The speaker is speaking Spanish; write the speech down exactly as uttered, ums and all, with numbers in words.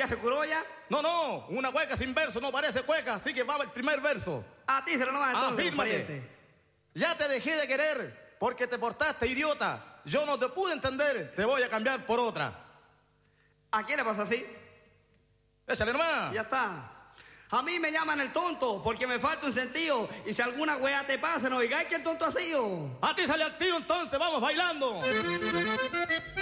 ¿Ya se curó ya? No, no, una cueca sin verso no parece cueca, así que va el primer verso. A ti se lo nomás entonces, Afírmate. pariente. Ya te dejé de querer porque te portaste idiota. Yo no te pude entender, te voy a cambiar por otra. ¿A quién le pasa así? Échale nomás. Ya está. A mí me llaman el tonto porque me falta un sentido. Y si alguna wea te pasa, no digáis que el tonto ha sido. A ti sale al tiro entonces, vamos bailando.